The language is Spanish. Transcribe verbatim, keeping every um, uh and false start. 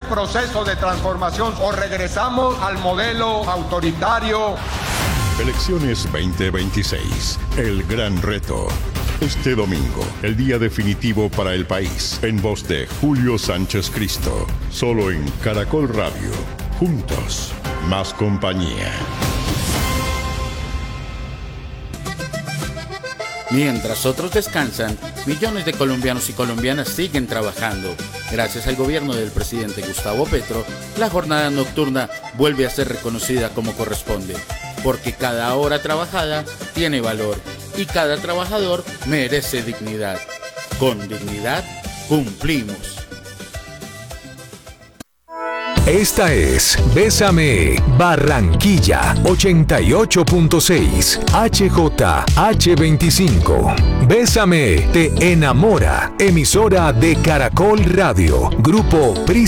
proceso de transformación o regresamos al modelo autoritario. Elecciones veinte veintiséis, el gran reto. Este domingo, el día definitivo para el país, en voz de Julio Sánchez Cristo, solo en Caracol Radio. Juntos, más compañía. Mientras otros descansan, millones de colombianos y colombianas siguen trabajando. Gracias al gobierno del presidente Gustavo Petro, la jornada nocturna vuelve a ser reconocida como corresponde, porque cada hora trabajada tiene valor y cada trabajador merece dignidad. Con dignidad, cumplimos. Esta es Bésame Barranquilla ochenta y ocho punto seis H J H veinticinco. Bésame te enamora. Emisora de Caracol Radio. Grupo Prisa.